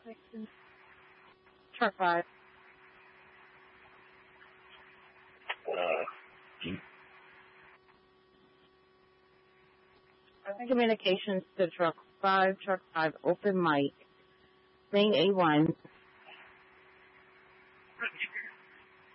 Truck 5. Communications to Truck 5, open mic. Lane A1,